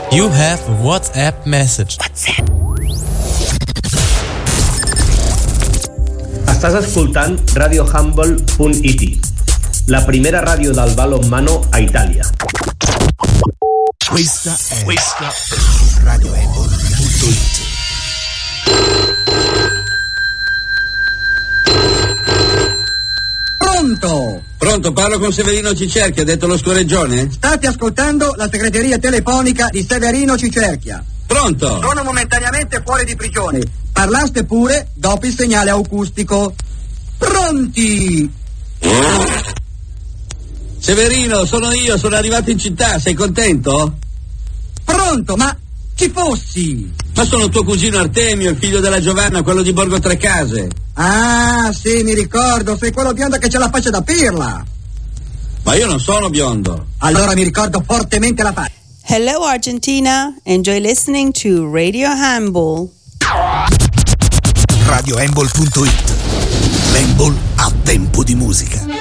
You have a WhatsApp message. Estàs escoltant radiohumble.it, la primera ràdio del balonmano a Itàlia. Questa è radiohumble.it. Pronto, parlo con Severino Cicerchia, detto lo scoreggione? State ascoltando la segreteria telefonica di Severino Cicerchia. Pronto? Sono momentaneamente fuori di prigione. Parlaste pure dopo il segnale acustico. Pronti? Severino, sono io, sono arrivato in città, sei contento? Pronto, ma chi fossi? Ma sono tuo cugino Artemio, il figlio della Giovanna, quello di Borgo Trecase. Ah, sì, mi ricordo, sei quello biondo che c'ha la faccia da pirla. Ma io non sono biondo. Allora mi ricordo fortemente la faccia. Hello Argentina, enjoy listening to Radio Humble. radiohumble.it. L'Humble a tempo di musica.